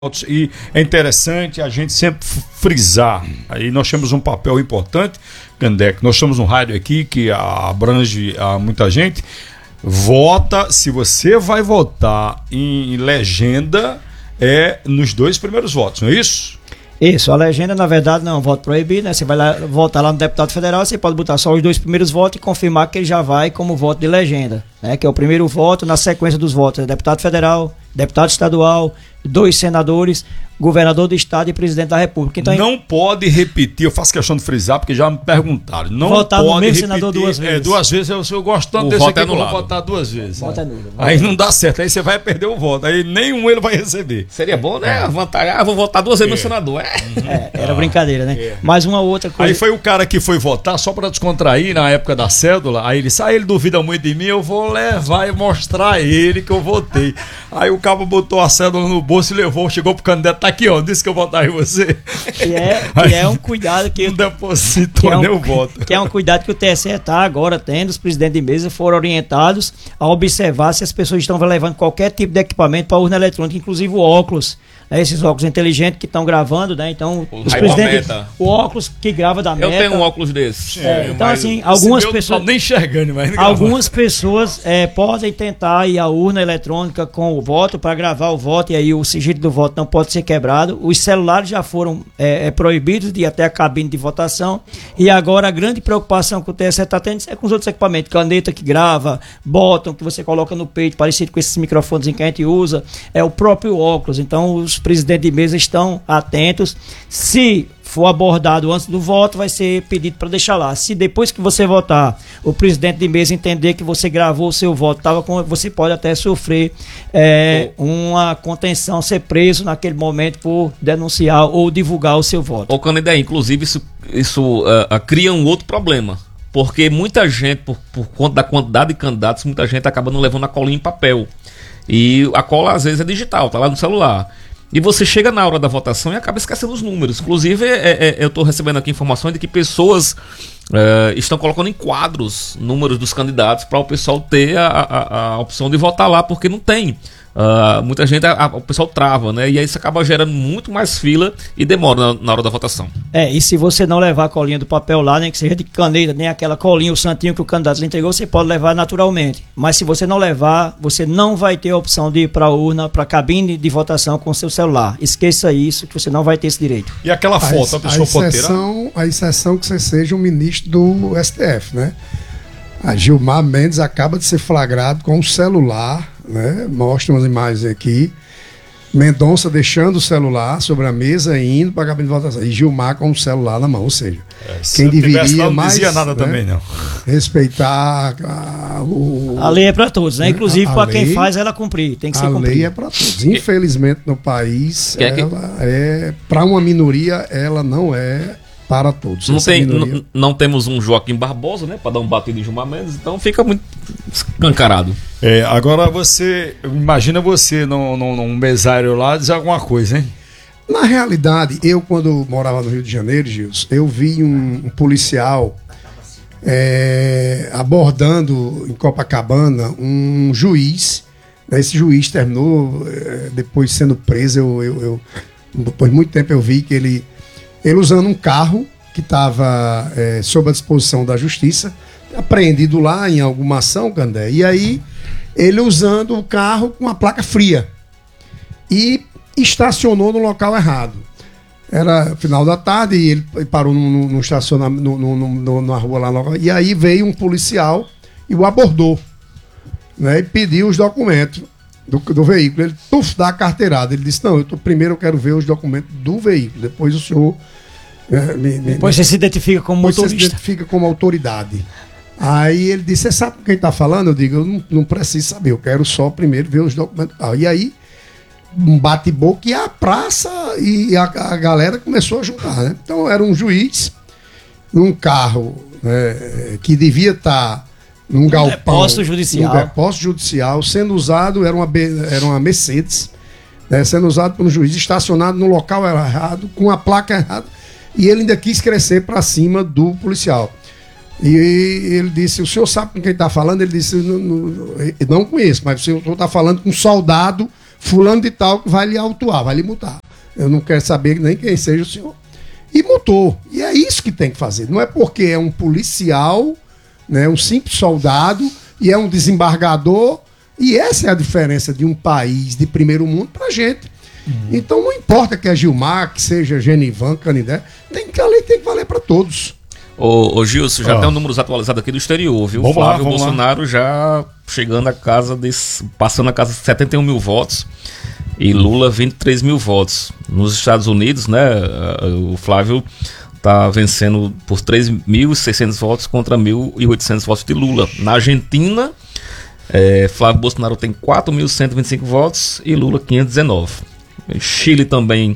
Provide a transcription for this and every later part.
E é interessante a gente sempre frisar, aí nós temos um papel importante, Candeco, nós temos um rádio aqui que abrange a muita gente. Vota, se você vai votar em legenda, é nos 2 primeiros votos, não é isso? Isso, a legenda na verdade não é um voto proibido, né? Você vai lá, votar lá no deputado federal, você pode botar só os 2 primeiros votos e confirmar que ele já vai como voto de legenda, né? Que é o primeiro voto na sequência dos votos, é deputado federal, deputado estadual, 2 senadores, governador do estado e presidente da república. Então, não pode repetir, eu faço questão de frisar porque já me perguntaram, não votar pode no mesmo repetir, senador 2 vezes. 2 vezes, eu gosto tanto o desse voto aqui, é anulado. eu vou votar 2 vezes. Voto é nulo. Aí não dá certo, aí você vai perder o voto, aí nenhum ele vai receber. Seria bom, né? A vantagem, vou votar 2 vezes no senador. Era brincadeira, né? Mas uma outra coisa... Aí foi o cara que foi votar só para descontrair na época da cédula, aí ele disse, ele duvida muito de mim, eu vou levar e mostrar a ele que eu votei. Aí o cabo botou a cédula no bolso e levou, chegou pro candidato, tá aqui, ó, disse que eu votar em você. Que é um cuidado que... Não depositou nem o voto. Que é um cuidado que o TSE está agora tendo, os presidentes de mesa foram orientados a observar se as pessoas estão levando qualquer tipo de equipamento para a urna eletrônica, inclusive o óculos, né, esses óculos inteligentes que estão gravando, né? Então, os presidentes, o óculos que grava da meta. Eu tenho um óculos desse. Então, assim, algumas pessoas... nem enxergando, mas algumas pessoas podem tentar ir à urna eletrônica com o voto para gravar o voto, e aí o sigilo do voto não pode ser quebrado. Os celulares já foram proibidos de ir até a cabine de votação, e agora a grande preocupação que o TSE está tendo é com os outros equipamentos, caneta que grava, botão que você coloca no peito, parecido com esses microfones que a gente usa, é o próprio óculos. Então os presidentes de mesa estão atentos. Se for abordado antes do voto, vai ser pedido para deixar lá. Se depois que você votar, o presidente de mesa entender que você gravou o seu voto, você pode até sofrer uma contenção, ser preso naquele momento por denunciar ou divulgar o seu voto. Ô, Canidé, inclusive isso cria um outro problema, porque muita gente, por conta da quantidade de candidatos, muita gente acaba não levando a colinha em papel. E a cola às vezes é digital, tá lá no celular. E você chega na hora da votação e acaba esquecendo os números. Inclusive, eu estou recebendo aqui informações de que pessoas estão colocando em quadros números dos candidatos para o pessoal ter a opção de votar lá, porque não tem. Muita gente, o pessoal trava, né? E aí isso acaba gerando muito mais fila e demora na hora da votação. E se você não levar a colinha do papel lá, nem que seja de caneta, nem aquela colinha, o santinho que o candidato lhe entregou, você pode levar naturalmente. Mas se você não levar, você não vai ter a opção de ir para a urna, para a cabine de votação com o seu celular. Esqueça isso, que você não vai ter esse direito. E aquela foto, a pessoa pode ter? A exceção que você seja um ministro do STF, né? A Gilmar Mendes acaba de ser flagrado com o celular, né? Mostra umas imagens aqui. Mendonça deixando o celular sobre a mesa e indo para a cabine de votação. E Gilmar com o celular na mão. Ou seja, quem deveria não mais dizia nada também, não. Respeitar a lei é para todos, né? Inclusive para quem faz ela cumprir. Tem que ser cumprida. A lei é para todos. Infelizmente no país, para uma minoria, ela não é para todos. Não temos um Joaquim Barbosa, né, para dar um batido em Gilmar Mendes, então fica muito escancarado. Agora imagina você num mesário lá dizer alguma coisa, hein? Na realidade, eu quando morava no Rio de Janeiro, Gilson, eu vi um policial abordando em Copacabana um juiz. Esse juiz terminou depois sendo preso. Depois de muito tempo eu vi que ele usando um carro que estava sob a disposição da justiça, apreendido lá em alguma ação, Candé, e aí ele usando o carro com a placa fria e estacionou no local errado. Era final da tarde e ele parou num estacionamento, numa rua lá, e aí veio um policial e o abordou, né, e pediu os documentos do veículo. Ele dá a carteirada. Ele disse, não, primeiro eu quero ver os documentos do veículo, depois o senhor depois você se identifica como motorista. Você se identifica como autoridade. Aí ele disse, você sabe com quem está falando? Eu digo, eu não preciso saber, eu quero só primeiro ver os documentos. E aí um bate-boca e a praça e a galera começou a juntar, né? Então era um juiz num carro, né, que devia estar num galpão, depósito judicial, sendo usado, era uma Mercedes, né, sendo usado por um juiz, estacionado no local errado, com a placa errada, e ele ainda quis crescer para cima do policial. E ele disse, o senhor sabe com quem está falando? Ele disse, não conheço, mas o senhor está falando com um soldado fulano de tal vai lhe autuar, vai lhe multar. Eu não quero saber nem quem seja o senhor. E multou. E é isso que tem que fazer. Não é porque é um policial, né, um simples soldado, e é um desembargador. E essa é a diferença de um país de primeiro mundo pra gente. Então não importa que é Gilmar, que seja Genivan, Canindé, a lei tem que valer para todos. Ô Gilson, já tem um número atualizado aqui do exterior, viu? Vamos Flávio lá. Bolsonaro já chegando a casa passando a casa de 71 mil votos e Lula 23 mil votos. Nos Estados Unidos, né, o Flávio tá vencendo por 3.600 votos contra 1.800 votos de Lula. Na Argentina, Flávio Bolsonaro tem 4.125 votos e Lula 519. Chile também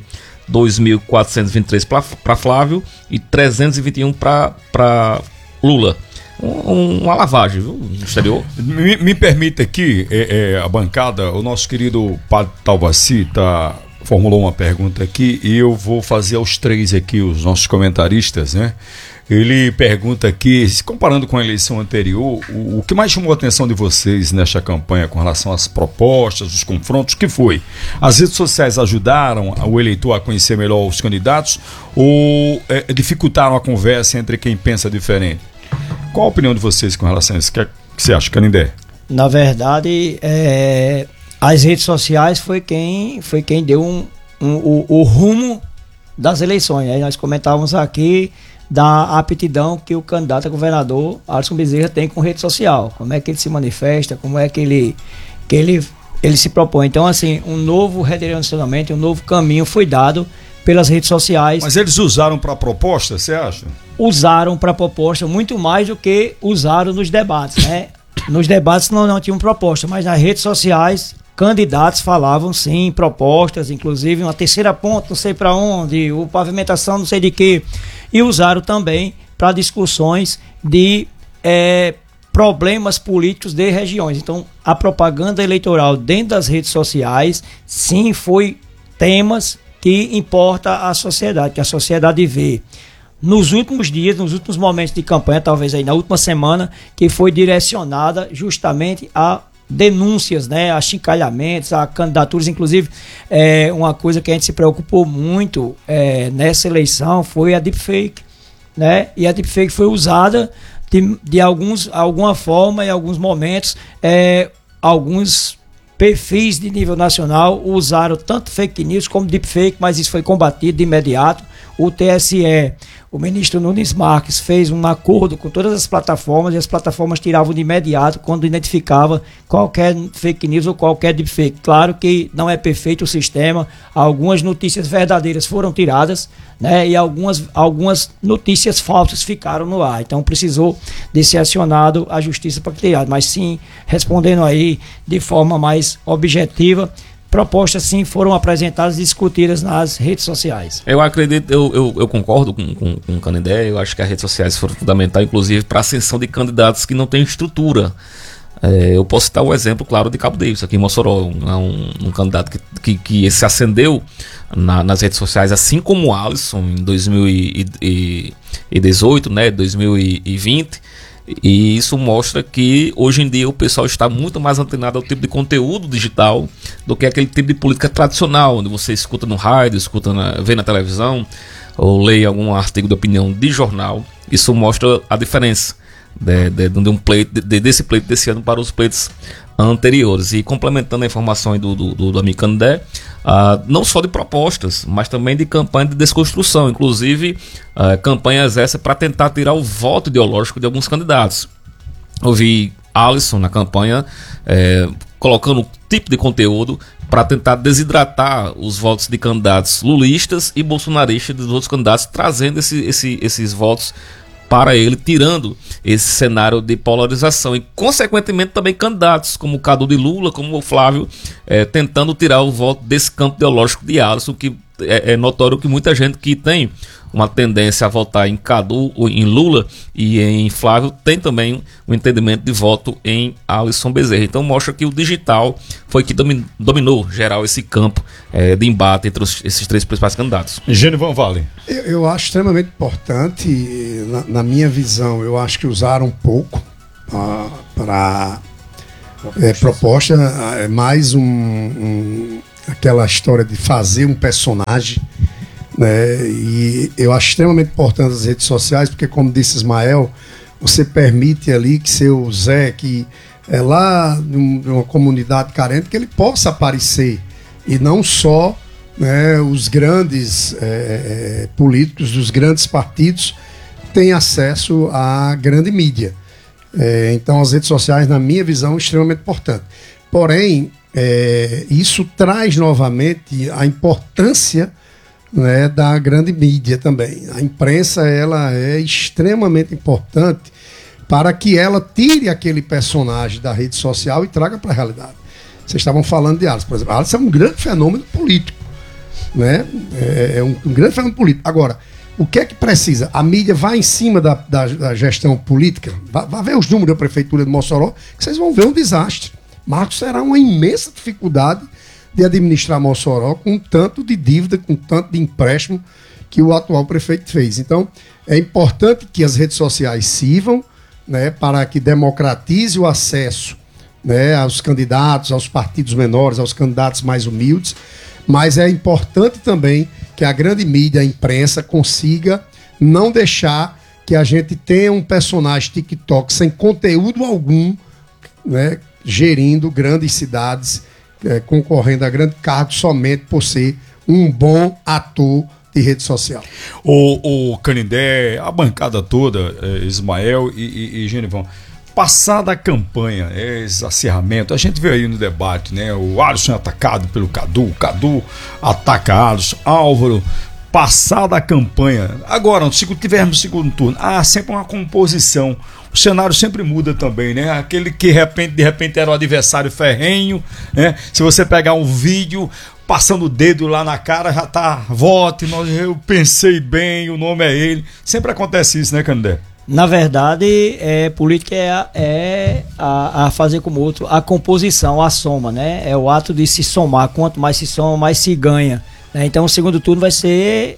2.423 para Flávio e 321 para Lula. Uma lavagem, viu? No exterior. Me permita aqui, a bancada, o nosso querido Padre Talvaci formulou uma pergunta aqui e eu vou fazer aos três aqui, os nossos comentaristas, né? Ele pergunta aqui, comparando com a eleição anterior, o que mais chamou a atenção de vocês nesta campanha com relação às propostas, os confrontos, o que foi? As redes sociais ajudaram o eleitor a conhecer melhor os candidatos ou dificultaram a conversa entre quem pensa diferente? Qual a opinião de vocês com relação a isso? O que você acha, Canindé? Na verdade, as redes sociais foi quem deu o rumo das eleições. Aí nós comentávamos aqui da aptidão que o candidato a governador, Alisson Bezerra, tem com rede social. Como é que ele se manifesta, como é que ele se propõe. Então, assim, um novo redirecionamento, um novo caminho foi dado pelas redes sociais. Mas eles usaram para proposta, você acha? Usaram para proposta muito mais do que usaram nos debates, né? Nos debates não tinham proposta, mas nas redes sociais candidatos falavam sim, propostas, inclusive uma terceira ponte, não sei para onde, o pavimentação não sei de quê, e usaram também para discussões de problemas políticos de regiões. Então, a propaganda eleitoral dentro das redes sociais, sim, foi temas que importa à sociedade, que a sociedade vê. Nos últimos dias, nos últimos momentos de campanha, talvez aí na última semana, que foi direcionada justamente a denúncias, né, a achincalhamentos, a candidaturas. Inclusive, uma coisa que a gente se preocupou muito nessa eleição foi a deepfake, né? E a deepfake foi usada de alguma forma, em alguns momentos, alguns perfis de nível nacional usaram tanto fake news como deepfake, mas isso foi combatido de imediato. O TSE, o ministro Nunes Marques, fez um acordo com todas as plataformas e as plataformas tiravam de imediato quando identificava qualquer fake news ou qualquer deepfake. Claro que não é perfeito o sistema, algumas notícias verdadeiras foram tiradas, né, e algumas notícias falsas ficaram no ar. Então precisou de ser acionado a justiça para criar. Mas sim, respondendo aí de forma mais objetiva, propostas sim foram apresentadas e discutidas nas redes sociais. Eu acredito, eu concordo com o Canindé. Eu acho que as redes sociais foram fundamentais, inclusive para a ascensão de candidatos que não têm estrutura. Eu posso citar o exemplo, claro, de Cabo Davis, aqui em Mossoró, um candidato que se acendeu nas redes sociais, assim como o Alisson em 2018, né, 2020. E isso mostra que hoje em dia o pessoal está muito mais antenado ao tipo de conteúdo digital do que aquele tipo de política tradicional, onde você escuta no rádio, vê na televisão ou lê algum artigo de opinião de jornal. Isso mostra a diferença desse pleito desse ano para os pleitos anteriores. E complementando a informação aí do amigo Canindé, não só de propostas, mas também de campanha de desconstrução, inclusive campanhas essas para tentar tirar o voto ideológico de alguns candidatos. Eu vi Alisson na campanha colocando um tipo de conteúdo para tentar desidratar os votos de candidatos lulistas e bolsonaristas dos outros candidatos, trazendo esses votos para ele, tirando esse cenário de polarização e, consequentemente, também candidatos como o Cadu de Lula, como o Flávio, tentando tirar o voto desse campo ideológico de Alisson, que é notório que muita gente que tem uma tendência a votar em Cadu, em Lula e em Flávio, tem também um entendimento de voto em Alisson Bezerra. Então mostra que o digital foi que dominou geral esse campo de embate entre esses três principais candidatos. Genivan Vale. Eu acho extremamente importante, na minha visão, eu acho que usaram pouco para proposta, mais um aquela história de fazer um personagem, né? E eu acho extremamente importante as redes sociais, porque, como disse Ismael, você permite ali que seu Zé, que é lá de uma comunidade carente, que ele possa aparecer, e não só, né, os grandes políticos dos grandes partidos têm acesso à grande mídia. Então as redes sociais, na minha visão, é extremamente importante. Porém, isso traz novamente a importância, né, da grande mídia também. A imprensa, ela é extremamente importante para que ela tire aquele personagem da rede social e traga para a realidade. Vocês estavam falando de Alisson, por exemplo. Alisson é um grande fenômeno político, né? É um grande fenômeno político. Agora, o que é que precisa? A mídia vai em cima da gestão política, vai ver os números da prefeitura de Mossoró, que vocês vão ver um desastre. Marcos, será uma imensa dificuldade de administrar Mossoró com tanto de dívida, com tanto de empréstimo que o atual prefeito fez. Então, é importante que as redes sociais sirvam, né, para que democratize o acesso, né, aos candidatos, aos partidos menores, aos candidatos mais humildes, mas é importante também que a grande mídia, a imprensa, consiga não deixar que a gente tenha um personagem TikTok sem conteúdo algum, né, gerindo grandes cidades, concorrendo a grande cargo somente por ser um bom ator de rede social. O Canindé, a bancada toda, Ismael e Genivão, passada a campanha, esse acirramento, a gente vê aí no debate, né? O Alisson é atacado pelo Cadu ataca Alisson, Álvaro, passada a campanha. Agora, se tivermos segundo turno, sempre uma composição. O cenário sempre muda também, né? Aquele que de repente era o adversário ferrenho, né? Se você pegar um vídeo passando o dedo lá na cara, já tá, vote, eu pensei bem, o nome é ele. Sempre acontece isso, né, Canindé? Na verdade, política é a fazer como outro, a composição, a soma, né? É o ato de se somar. Quanto mais se soma, mais se ganha. Então o segundo turno vai ser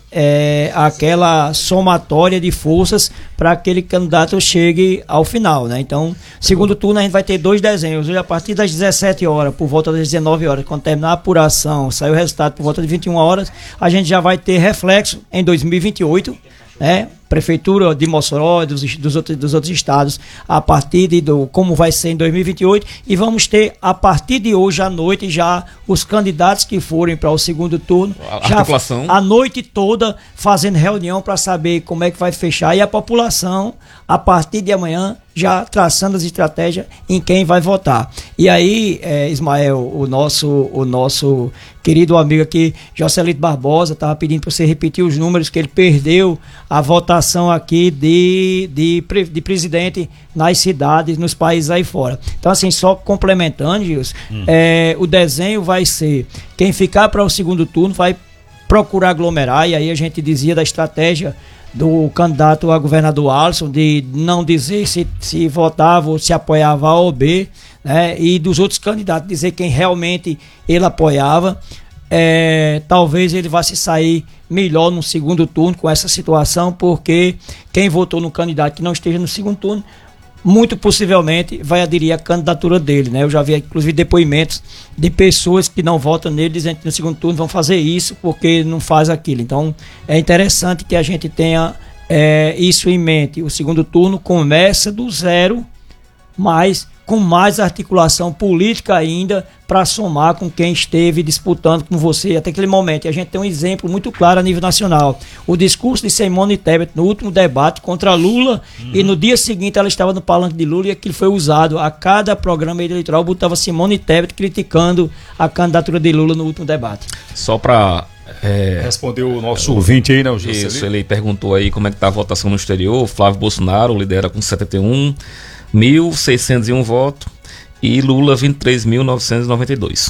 aquela somatória de forças para que aquele candidato chegue ao final, né? Então, segundo turno a gente vai ter 2 desenhos. Hoje, a partir das 17 horas, por volta das 19 horas, quando terminar a apuração, sair o resultado por volta de 21 horas, a gente já vai ter reflexo em 2028, né? Prefeitura de Mossoró, dos outros estados, a partir de como vai ser em 2028, e vamos ter a partir de hoje à noite já os candidatos que forem para o segundo turno, já a noite toda fazendo reunião para saber como é que vai fechar, e a população a partir de amanhã já traçando as estratégias em quem vai votar. E aí, Ismael, o nosso querido amigo aqui, Jocelito Barbosa, estava pedindo para você repetir os números, que ele perdeu a votação aqui de presidente nas cidades, nos países aí fora. Então, assim, só complementando, Gilson, o desenho vai ser, quem ficar para o segundo turno vai procurar aglomerar, e aí a gente dizia da estratégia do candidato a governador Alisson, de não dizer se votava ou se apoiava A ou B, né? E dos outros candidatos dizer quem realmente ele apoiava. Talvez ele vá se sair melhor no segundo turno com essa situação, porque quem votou no candidato que não esteja no segundo turno, muito possivelmente vai aderir à candidatura dele, né? Eu já vi inclusive depoimentos de pessoas que não votam nele dizendo que no segundo turno vão fazer isso porque não faz aquilo. Então é interessante que a gente tenha isso em mente. O segundo turno começa do zero, mas com mais articulação política ainda para somar com quem esteve disputando com você até aquele momento. E a gente tem um exemplo muito claro a nível nacional. O discurso de Simone Tebet no último debate contra Lula, e no dia seguinte ela estava no palanque de Lula, e aquilo foi usado. A cada programa eleitoral botava Simone Tebet criticando a candidatura de Lula no último debate. Só para respondeu o nosso ouvinte aí, né? Isso, ele perguntou aí como é que está a votação no exterior. Flávio Bolsonaro lidera com 71.601 votos e Lula 23.992.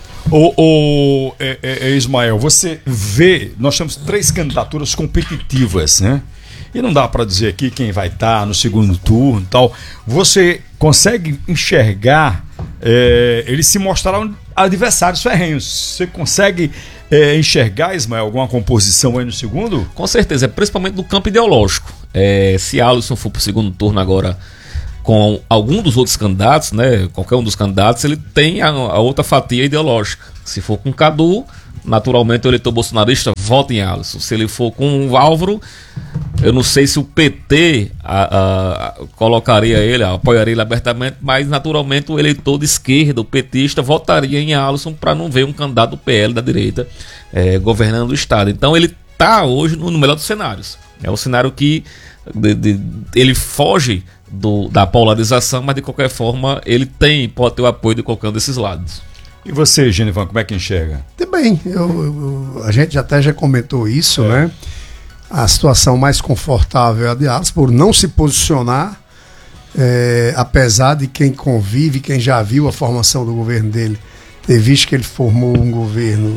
Ismael, você vê, nós temos 3 candidaturas competitivas, né? E não dá para dizer aqui quem vai estar no segundo turno e tal. Você consegue enxergar, eles se mostraram adversários ferrenhos. Você consegue enxergar, Ismael, alguma composição aí no segundo? Com certeza, principalmente do campo ideológico. Se Alisson for para o segundo turno agora com algum dos outros candidatos, né, qualquer um dos candidatos, ele tem a outra fatia ideológica. Se for com Cadu, naturalmente o eleitor bolsonarista vota em Alisson. Se ele for com o Álvaro, eu não sei se o PT colocaria ele, apoiaria ele abertamente, mas naturalmente o eleitor de esquerda, o petista, votaria em Alisson para não ver um candidato do PL da direita governando o estado. Então ele está hoje no melhor dos cenários. É um cenário que ele foge da polarização, mas de qualquer forma ele pode ter o apoio de qualquer um desses lados. E você, Genivan, como é que enxerga? Também, a gente até já comentou isso, né? A situação mais confortável é a de Alisson, por não se posicionar, apesar de quem convive, quem já viu a formação do governo dele, ter visto que ele formou um governo,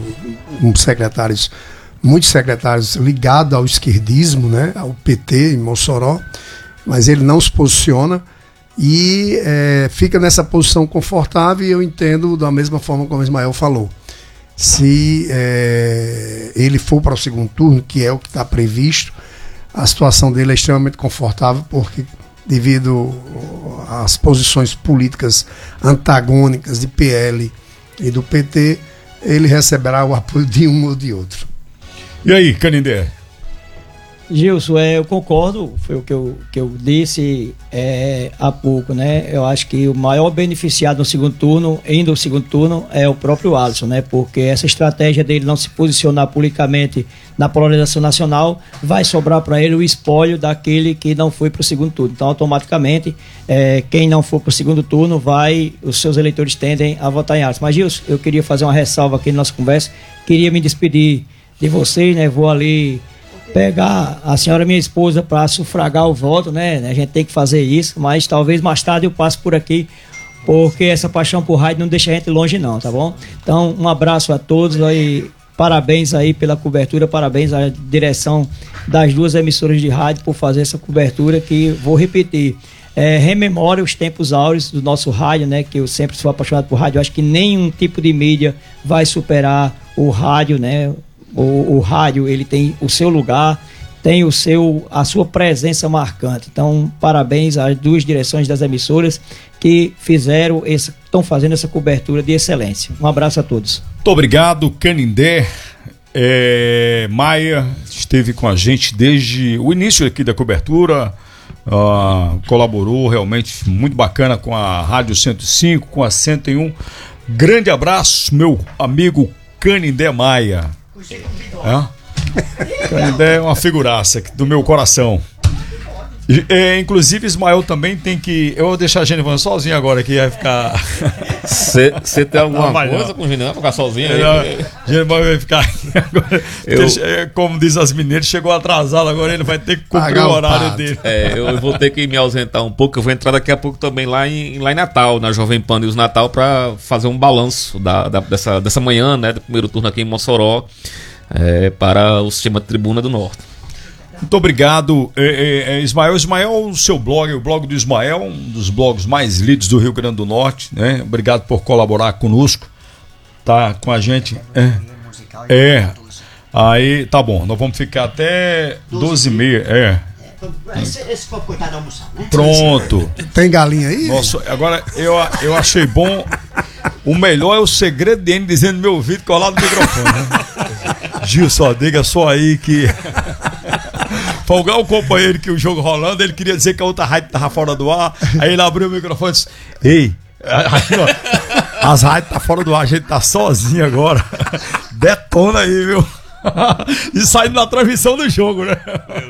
muitos secretários ligados ao esquerdismo, né? Ao PT em Mossoró, mas ele não se posiciona e fica nessa posição confortável, e eu entendo da mesma forma como o Ismael falou. Se ele for para o segundo turno, que é o que está previsto, a situação dele é extremamente confortável, porque devido às posições políticas antagônicas de PL e do PT, ele receberá o apoio de um ou de outro. E aí, Canindé? Gilson, eu concordo, foi o que eu disse há pouco, né? Eu acho que o maior beneficiado no segundo turno, indo ao segundo turno, é o próprio Alisson, né? Porque essa estratégia dele não se posicionar publicamente na polarização nacional, vai sobrar para ele o espólio daquele que não foi para o segundo turno. Então, automaticamente, quem não for para o segundo turno, os seus eleitores tendem a votar em Alisson. Mas, Gilson, eu queria fazer uma ressalva aqui na nossa conversa, queria me despedir de vocês, né? Vou ali pegar a senhora, minha esposa, para sufragar o voto, né? A gente tem que fazer isso, mas talvez mais tarde eu passe por aqui, porque essa paixão por rádio não deixa a gente longe não, tá bom? Então, um abraço a todos aí, parabéns aí pela cobertura, parabéns à direção das duas emissoras de rádio por fazer essa cobertura, que, vou repetir, rememora os tempos áureos do nosso rádio, né? Que eu sempre sou apaixonado por rádio, eu acho que nenhum tipo de mídia vai superar o rádio, né? O rádio, ele tem o seu lugar, tem a sua presença marcante. Então, parabéns às duas direções das emissoras que estão fazendo essa cobertura de excelência. Um abraço a todos. Muito obrigado, Canindé. Maia esteve com a gente desde o início aqui da cobertura, colaborou realmente muito bacana com a Rádio 105, com a 101. Grande abraço, meu amigo Canindé Maia. Canindé é uma figuraça do meu coração. Inclusive, Ismael também tem que. Eu vou deixar a Genivan sozinha agora, que vai ficar. Você tem alguma coisa com o Genivan? Vai ficar sozinha aí? Genivan vai ficar aqui agora. Como diz as meninas, chegou atrasado, agora ele vai ter que cumprir o horário dele. Eu vou ter que me ausentar um pouco. Eu vou entrar daqui a pouco também lá em Natal, na Jovem Pan News Natal, para fazer um balanço dessa manhã, né, do primeiro turno aqui em Mossoró, para o sistema de Tribuna do Norte. Muito obrigado, Ismael. Ismael, o seu blog, o blog do Ismael, um dos blogs mais lidos do Rio Grande do Norte, né? Obrigado por colaborar conosco, tá com a gente. Aí, tá bom, nós vamos ficar até 12h30. Esse foi coitado almoçar, né? Pronto. Tem galinha aí? Nossa, agora eu achei bom. O melhor é o segredo dele dizendo no meu ouvido colado no microfone, né? Gilson, diga só aí que. Folgar o companheiro que o jogo rolando, ele queria dizer que a outra rádio estava fora do ar. Aí ele abriu o microfone e disse: Ei, as rádios estão fora do ar, a gente tá sozinho agora. Detona aí, viu? E saindo na transmissão do jogo, né?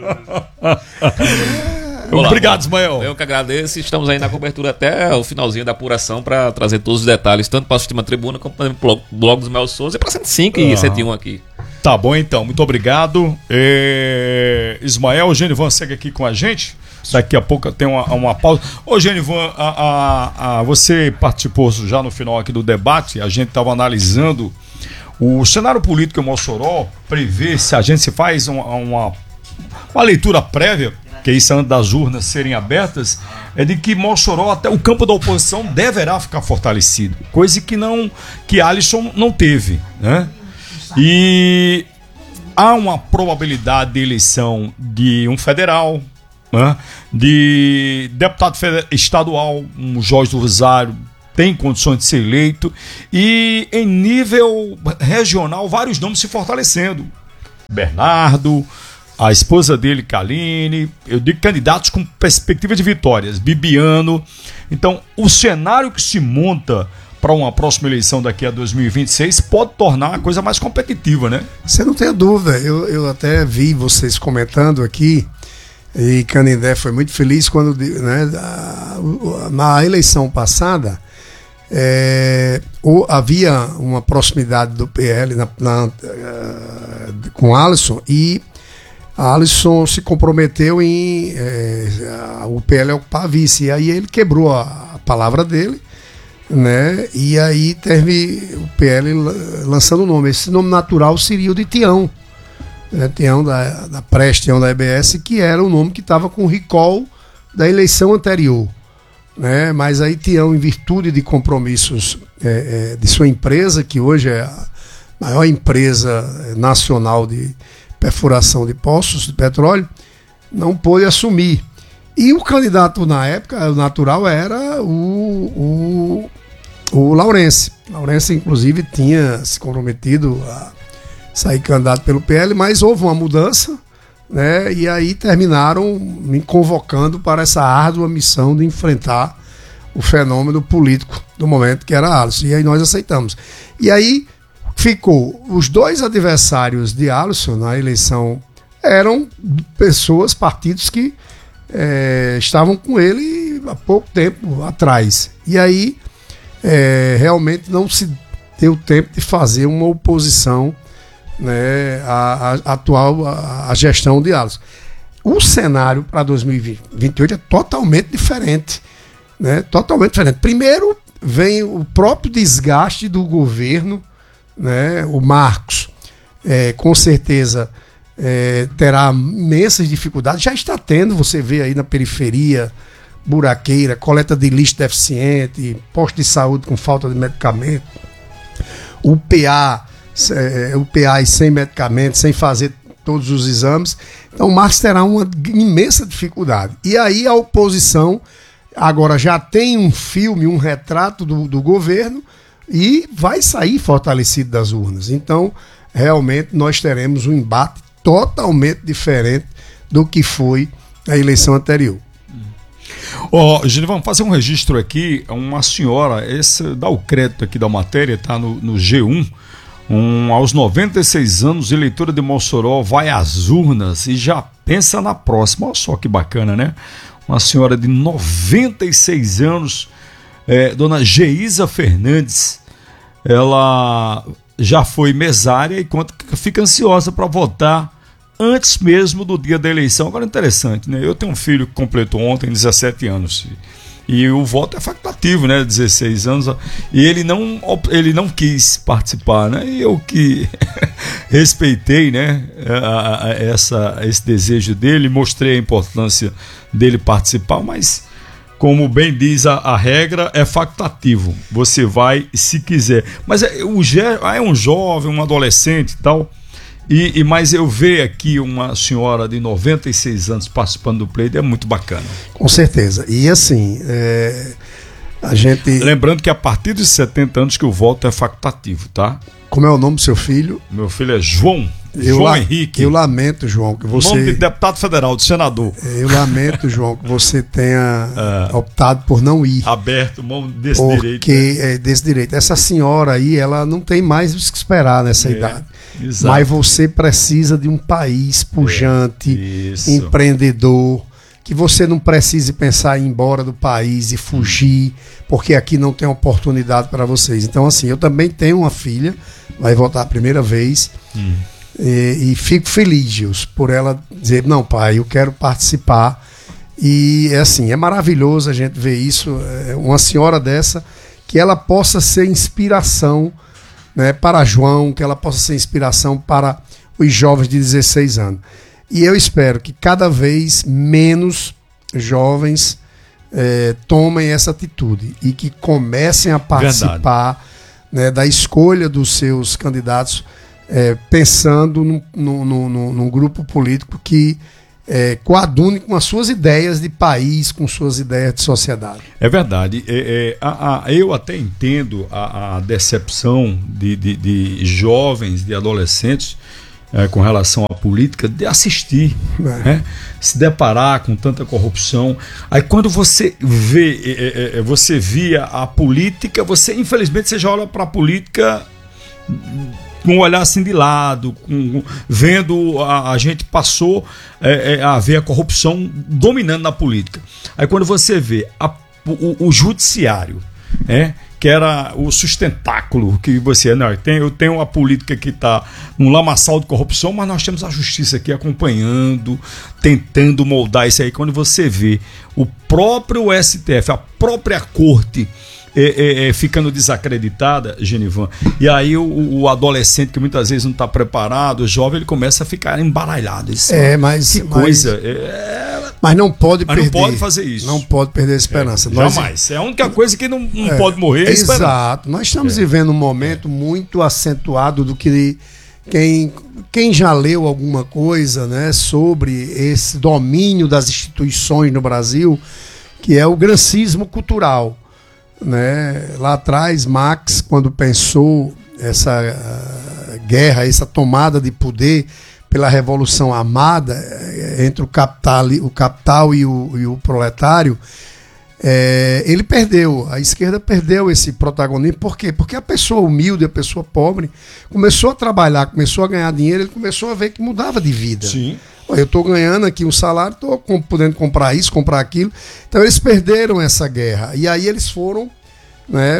Obrigado, Ismael. Eu que agradeço. Estamos aí na cobertura até o finalzinho da apuração para trazer todos os detalhes, tanto para o Sistema Tribuna como para o blog do Ismael Souza e para 105 e 101 aqui. Tá bom, então. Muito obrigado. Ismael, o Genivan segue aqui com a gente. Daqui a pouco tem uma pausa. Ô, Genivan, você participou já no final aqui do debate. A gente estava analisando o cenário político em Mossoró. Prevê, se a gente se faz uma leitura prévia, que isso antes das urnas serem abertas, é de que Mossoró, até o campo da oposição, deverá ficar fortalecido. Coisa que Alisson não teve, né? E há uma probabilidade de eleição de um federal, né? De deputado estadual, um Jorge do Rosário, tem condições de ser eleito. E em nível regional, vários nomes se fortalecendo. Bernardo, a esposa dele, Kaline, eu digo candidatos com perspectiva de vitórias, Bibiano. Então, o cenário que se monta para uma próxima eleição daqui a 2026 pode tornar a coisa mais competitiva, né? Você não tem dúvida, eu até vi vocês comentando aqui, e Canindé foi muito feliz quando, né, na eleição passada, havia uma proximidade do PL com Alisson, e Alisson se comprometeu em o PL ocupar a vice, e aí ele quebrou a palavra dele, né? E aí teve o PL lançando o nome. Esse nome natural seria o de Tião, né? Tião da Preste, Tião da EBS, que era o nome que estava com o recall da eleição anterior, né? Mas aí Tião, em virtude de compromissos de sua empresa, que hoje é a maior empresa nacional de perfuração de poços de petróleo, não pôde assumir. E o candidato na época, o natural, era o Laurence. Laurence, inclusive, tinha se comprometido a sair candidato pelo PL, mas houve uma mudança, né? E aí terminaram me convocando para essa árdua missão de enfrentar o fenômeno político do momento, que era Alisson. E aí nós aceitamos. E aí ficou os dois adversários de Alisson na eleição, eram pessoas, partidos que estavam com ele há pouco tempo atrás. E aí realmente não se deu tempo de fazer uma oposição, né, à gestão de Alisson. O cenário para 2028 é totalmente diferente, né? Totalmente diferente. Primeiro vem o próprio desgaste do governo, né? O Marcos com certeza terá imensas dificuldades, já está tendo, você vê aí na periferia, buraqueira, coleta de lixo deficiente, posto de saúde com falta de medicamento, UPA sem medicamento, sem fazer todos os exames. Então o Marcos terá uma imensa dificuldade. E aí a oposição agora já tem um filme, um retrato do governo e vai sair fortalecido das urnas. Então realmente nós teremos um embate totalmente diferente do que foi a eleição anterior. Gente, vamos fazer um registro aqui. Uma senhora, dá o crédito aqui da matéria, está no G1. Aos 96 anos, eleitora de Mossoró vai às urnas e já pensa na próxima. Olha só que bacana, né? Uma senhora de 96 anos, dona Geisa Fernandes, ela já foi mesária e conta que fica ansiosa para votar antes mesmo do dia da eleição. Agora, interessante, né? Eu tenho um filho que completou ontem 17 anos e o voto é facultativo, né? 16 anos, e ele não quis participar, né? E eu que respeitei, né? Esse desejo dele, mostrei a importância dele participar, mas como bem diz a regra, é facultativo. Você vai se quiser. Mas é um jovem, um adolescente e tal. Mas eu ver aqui uma senhora de 96 anos participando do pleito é muito bacana. Com certeza. E assim, a gente... Lembrando que a partir de 70 anos que o voto é facultativo, tá? Como é o nome do seu filho? Meu filho é João Henrique. Eu lamento, João, que você... Nome de deputado federal, de senador. Eu lamento, João, que você tenha optado por não ir. Aberto mão desse direito. Porque desse direito. Essa senhora aí, ela não tem mais o que esperar nessa idade. Exato. Mas você precisa de um país pujante, empreendedor, que você não precise pensar em ir embora do país e fugir, porque aqui não tem oportunidade para vocês. Então, assim, eu também tenho uma filha, vai votar a primeira vez, e fico feliz, Gilson, por ela dizer, não, pai, eu quero participar. E assim, é maravilhoso a gente ver isso, uma senhora dessa, que ela possa ser inspiração, né, para João, que ela possa ser inspiração para os jovens de 16 anos. E eu espero que cada vez menos jovens tomem essa atitude e que comecem a participar, né, da escolha dos seus candidatos, pensando num grupo político que coadune com as suas ideias de país, com suas ideias de sociedade. É verdade. Eu até entendo a decepção de jovens, de adolescentes, com relação à política, de assistir, né? Se deparar com tanta corrupção. Aí quando você você via a política, infelizmente você já olha para a política com um olhar assim de lado, vendo a gente passou a ver a corrupção dominando na política. Aí quando você vê o judiciário, que era o sustentáculo que você... Não, eu tenho uma política que está num lamaçal de corrupção, mas nós temos a justiça aqui acompanhando, tentando moldar isso aí. Quando você vê o próprio STF, a própria corte ficando desacreditada, Genivan, e aí o adolescente que muitas vezes não está preparado, o jovem, ele começa a ficar embaralhado. Mas não pode perder. Não pode fazer isso. Não pode perder a esperança. Jamais. É a única coisa que não pode morrer. Exato. Nós estamos vivendo um momento muito acentuado do que quem já leu alguma coisa, né, sobre esse domínio das instituições no Brasil, que é o grancismo cultural. Né? Lá atrás, Marx, quando pensou essa guerra, essa tomada de poder pela Revolução Armada entre o capital e o proletário, ele perdeu, a esquerda perdeu esse protagonismo. Por quê? Porque a pessoa humilde, a pessoa pobre, começou a trabalhar, começou a ganhar dinheiro, ele começou a ver que mudava de vida. Sim. Eu estou ganhando aqui um salário, estou podendo comprar isso, comprar aquilo. Então eles perderam essa guerra. E aí eles foram, né,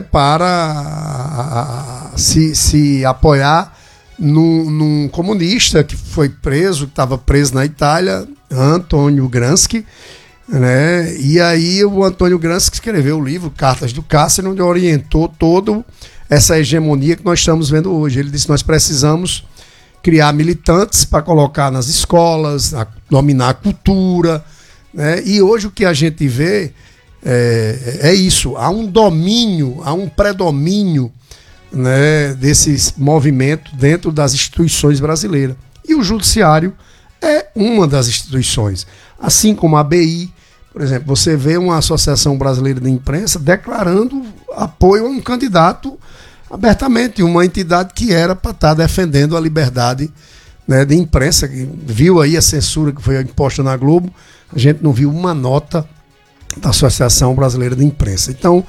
para se apoiar num comunista que foi preso, que estava preso na Itália, Antônio Gramsci. Né? E aí o Antônio Gramsci escreveu o livro Cartas do Cárcere, onde orientou toda essa hegemonia que nós estamos vendo hoje. Ele disse que nós precisamos criar militantes para colocar nas escolas, dominar a cultura, né? E hoje o que a gente vê é isso. Há um domínio, há um predomínio, né, desses movimentos dentro das instituições brasileiras. E o judiciário é uma das instituições. Assim como a ABI, por exemplo, você vê uma Associação Brasileira de Imprensa declarando apoio a um candidato abertamente, uma entidade que era para estar defendendo a liberdade, né, de imprensa, que viu aí a censura que foi imposta na Globo. A gente não viu uma nota da Associação Brasileira de Imprensa. Então,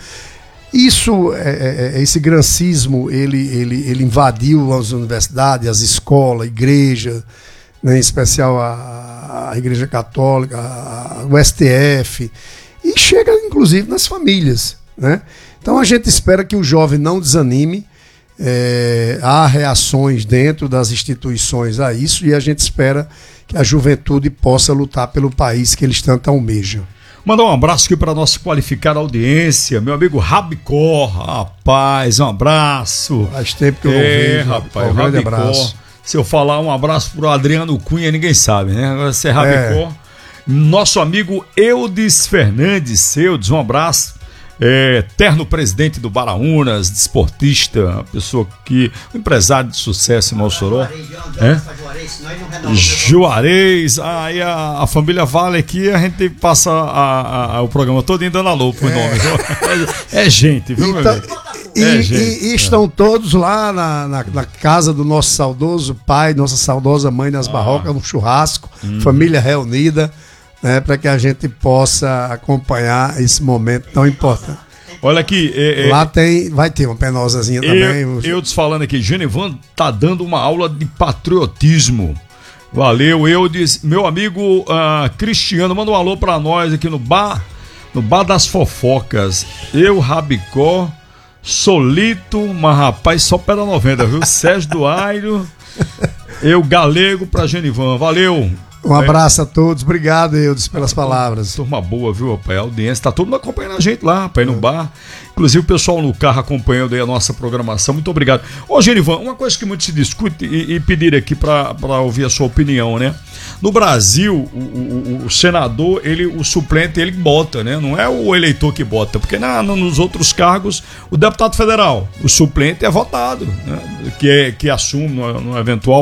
esse grancismo, ele invadiu as universidades, as escolas, a igreja, né, em especial a Igreja Católica, o STF, e chega inclusive nas famílias, né? Então a gente espera que o jovem não desanime. Há reações dentro das instituições a isso, e a gente espera que a juventude possa lutar pelo país que eles tanto almejam. Mandar um abraço aqui para a nossa qualificada audiência, meu amigo Rabicó. Rapaz, um abraço. Faz tempo que eu não vejo. Rapaz, um grande abraço. Se eu falar um abraço pro Adriano Cunha, ninguém sabe, né? Agora você é Rabicó. Nosso amigo Eudes Fernandes, um abraço. Eterno presidente do Baraúnas, desportista, pessoa um empresário de sucesso em Mossoró. Juarez, aí a família Vale aqui, a gente passa o programa todo indo dando alô pro nome. É gente, viu, meu amigo? E estão todos lá na casa do nosso saudoso pai, nossa saudosa mãe nas Barrocas, no churrasco, família reunida, né, para que a gente possa acompanhar esse momento tão importante. Olha aqui, lá vai ter uma penosazinha também. Eu te falando aqui, Genivan tá dando uma aula de patriotismo. Valeu, Eudes. Meu amigo Cristiano, manda um alô para nós aqui no bar das fofocas. Eu, Rabicó, Solito, mas rapaz, só pela 90, viu? Sérgio do Airo, eu, Galego, pra Genivan. Valeu. Um abraço a todos, obrigado, Eudes, pelas palavras. Turma boa, viu, rapaz? A audiência, tá todo mundo acompanhando a gente lá, rapaz, no bar. Inclusive o pessoal no carro acompanhando aí a nossa programação. Muito obrigado. Ô, Genivan, uma coisa que muito se discute e pedir aqui pra ouvir a sua opinião, né? No Brasil, o senador, o suplente, ele bota, né? Não é o eleitor que bota, porque nos outros cargos, o deputado federal, o suplente é votado, né? Que assume no eventual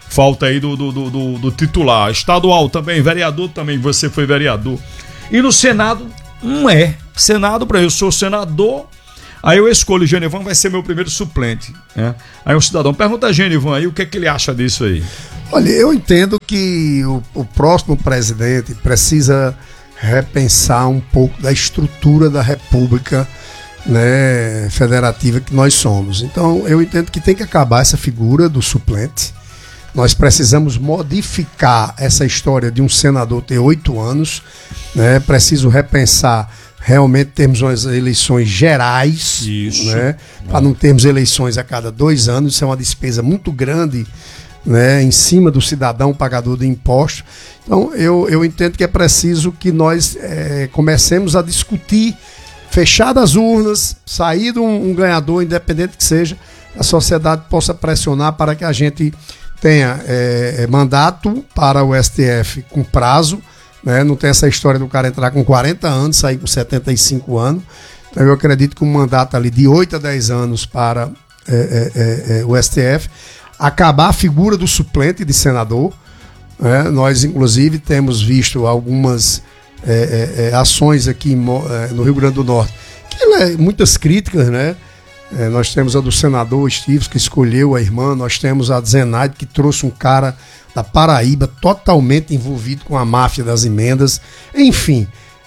Falta aí do titular. Estadual também, vereador também, você foi vereador. E no Senado, não é. Senado, para eu sou senador, aí eu escolho o Genivan, vai ser meu primeiro suplente. Né? Aí o cidadão pergunta a Genivan aí o que é que ele acha disso aí. Olha, eu entendo que o próximo presidente precisa repensar um pouco da estrutura da República, né, federativa que nós somos. Então, eu entendo que tem que acabar essa figura do suplente. Nós precisamos modificar essa história de um senador ter 8 anos, né? Preciso repensar realmente termos umas eleições gerais, né? Para não termos eleições a cada 2 anos. Isso é uma despesa muito grande, né? Em cima do cidadão pagador de impostos. Então, eu entendo que é preciso que nós comecemos a discutir, fechadas as urnas, sair um ganhador, independente que seja, a sociedade possa pressionar para que a gente tenha mandato para o STF com prazo, né? Não tem essa história do cara entrar com 40 anos, sair com 75 anos. Então eu acredito que um mandato ali de 8 a 10 anos para o STF, acabar a figura do suplente de senador. Né? Nós, inclusive, temos visto algumas ações aqui no Rio Grande do Norte, que muitas críticas, né? Nós temos a do senador Estives, que escolheu a irmã. Nós temos a Zenaide, que trouxe um cara da Paraíba totalmente envolvido com a máfia das emendas. Enfim,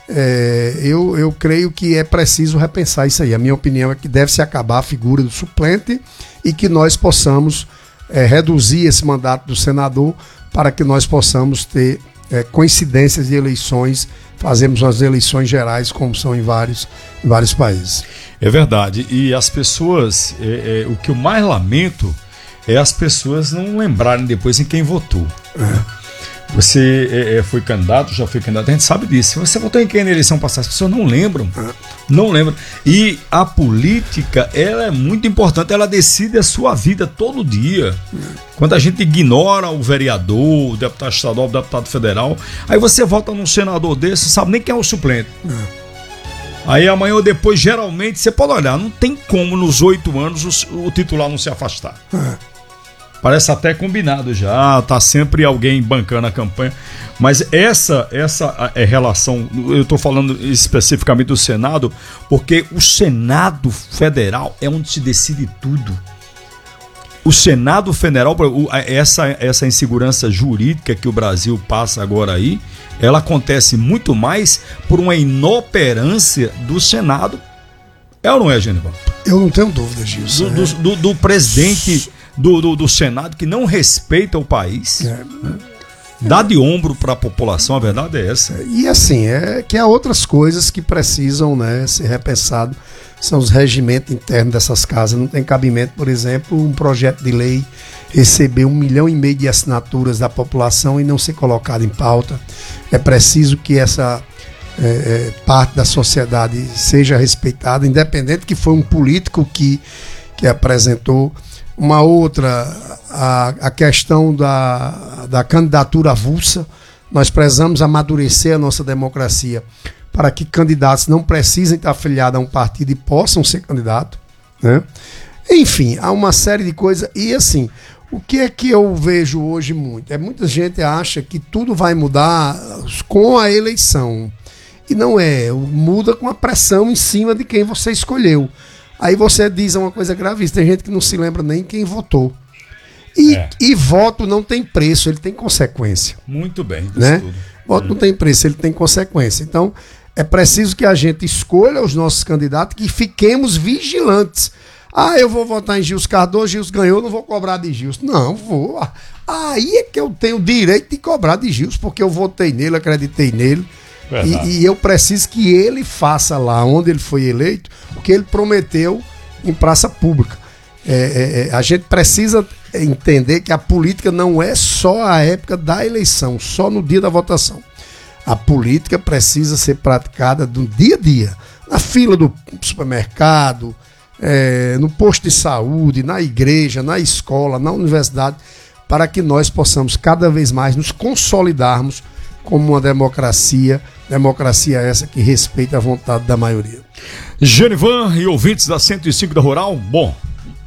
eu creio que é preciso repensar isso aí. A minha opinião é que deve-se acabar a figura do suplente e que nós possamos reduzir esse mandato do senador para que nós possamos ter coincidências de eleições, fazemos as eleições gerais como são em vários países. É verdade, e as pessoas, o que eu mais lamento é as pessoas não lembrarem depois em quem votou. Você foi candidato, já foi candidato, a gente sabe disso. Você votou em quem na eleição passada? As pessoas não lembram. Não lembram. E a política, ela é muito importante, ela decide a sua vida todo dia. Quando a gente ignora o vereador, o deputado estadual, o deputado federal, aí você vota num senador desse, não sabe nem quem é o suplente. Aí amanhã ou depois, geralmente, você pode olhar, não tem como nos 8 anos o titular não se afastar. Parece até combinado já, tá sempre alguém bancando a campanha. Mas essa relação, eu estou falando especificamente do Senado, porque o Senado Federal é onde se decide tudo. O Senado Federal, essa insegurança jurídica que o Brasil passa agora aí, ela acontece muito mais por uma inoperância do Senado. É ou não é, Genivan? Eu não tenho dúvida, Gilson. Do presidente do Senado que não respeita o país. Dá de ombro para a população, a verdade é essa. E assim, que há outras coisas que precisam, né, ser repensado. São os regimentos internos dessas casas. Não tem cabimento, por exemplo, um projeto de lei receber 1,5 milhão de assinaturas da população e não ser colocado em pauta. É preciso que essa parte da sociedade seja respeitada, independente que foi um político que apresentou. Uma outra, a questão da candidatura avulsa. Nós precisamos amadurecer a nossa democracia para que candidatos não precisem estar afiliados a um partido e possam ser candidatos, né? Enfim, há uma série de coisas. E assim, o que é que eu vejo hoje muito? Muita gente acha que tudo vai mudar com a eleição. E não é. Muda com a pressão em cima de quem você escolheu. Aí você diz uma coisa gravíssima. Tem gente que não se lembra nem quem votou. E voto não tem preço, ele tem consequência. Muito bem. Né? Voto não tem preço, ele tem consequência. Então, é preciso que a gente escolha os nossos candidatos, que fiquemos vigilantes. Eu vou votar em Gilson Cardoso, Gilson ganhou, não vou cobrar de Gilson. Não, vou. Aí é que eu tenho o direito de cobrar de Gilson, porque eu votei nele, acreditei nele. E eu preciso que ele faça lá onde ele foi eleito o que ele prometeu em praça pública. A gente precisa entender que a política não é só a época da eleição, só no dia da votação. A política precisa ser praticada no dia a dia, na fila do supermercado, no posto de saúde, na igreja, na escola, na universidade, para que nós possamos cada vez mais nos consolidarmos como uma democracia essa que respeita a vontade da maioria. Genivan e ouvintes da 105 da Rural, bom,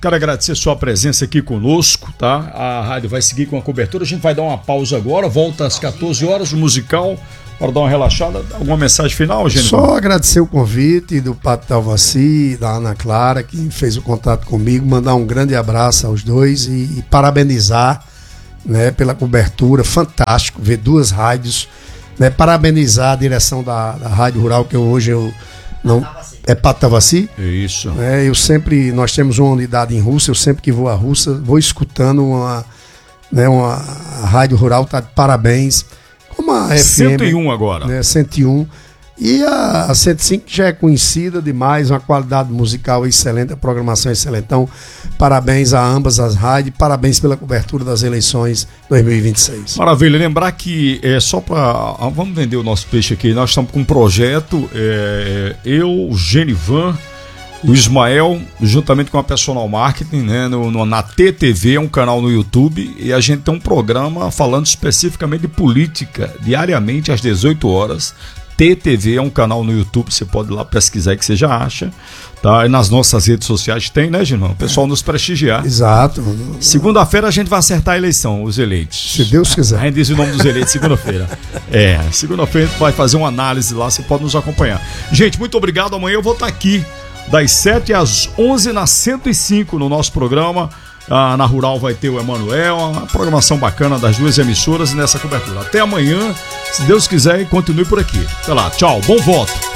quero agradecer sua presença aqui conosco, tá? A rádio vai seguir com a cobertura. A gente vai dar uma pausa agora, volta às 14 horas, o musical, para dar uma relaxada. Alguma mensagem final, gente? Só agradecer o convite do Pato Talvaci, da Ana Clara, que fez o contato comigo, mandar um grande abraço aos dois e parabenizar, né, pela cobertura. Fantástico ver duas rádios, né? Parabenizar a direção da Rádio Rural, que hoje eu não... É Pato Talvaci? Isso. Nós temos uma unidade em Russa, eu sempre que vou a Russa, vou escutando uma Rádio Rural, tá de parabéns. Como a FM, 101 agora. Né, 101. E a 105 já é conhecida demais, uma qualidade musical excelente, a programação excelente. Então, parabéns a ambas as rádios, parabéns pela cobertura das eleições 2026. Maravilha, lembrar que só para... Vamos vender o nosso peixe aqui, nós estamos com um projeto, eu, o Genivan, o Ismael, juntamente com a Personal Marketing, né, na TTV, é um canal no YouTube, e a gente tem um programa falando especificamente de política, diariamente às 18 horas. TTV é um canal no YouTube, você pode ir lá pesquisar que você já acha, tá? E nas nossas redes sociais tem, né, Ginão? O pessoal nos prestigiar. Exato. Segunda-feira a gente vai acertar a eleição, os eleitos. Se Deus quiser. A gente diz o nome dos eleitos segunda-feira. Segunda-feira a gente vai fazer uma análise lá, você pode nos acompanhar. Gente, muito obrigado. Amanhã eu vou estar aqui das 7 às 11 na 105 no nosso programa. Na Rural vai ter o Emanuel, uma programação bacana das duas emissoras nessa cobertura. Até amanhã, se Deus quiser, e continue por aqui. Até lá, tchau, bom voto.